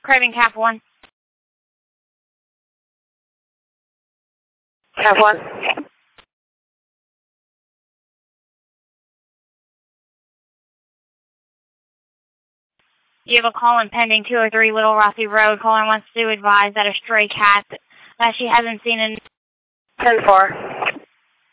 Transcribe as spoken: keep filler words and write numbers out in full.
Craving Cap one. Cap one. You have a call in pending two oh three Little Rossi Road. Caller wants to advise that a stray cat that she hasn't seen in ten four.